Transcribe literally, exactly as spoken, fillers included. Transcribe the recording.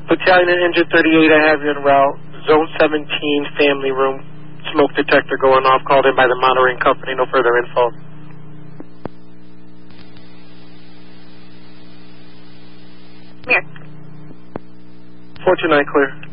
Battalion Engine thirty-eight, I have you en route. Zone seventeen, family room. Smoke detector going off, called in by the monitoring company. No further info. Here. four two nine, clear.